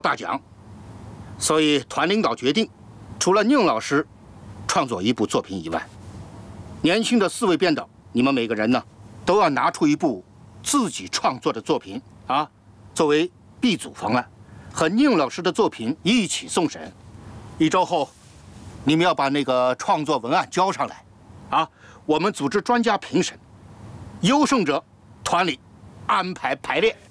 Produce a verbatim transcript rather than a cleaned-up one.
大奖，所以团领导决定，除了宁老师创作一部作品以外，年轻的四位编导，你们每个人呢都要拿出一部自己创作的作品啊，作为 B 组方案，和宁老师的作品一起送审。一周后，你们要把那个创作文案交上来，啊，我们组织专家评审，优胜者团里安排排练。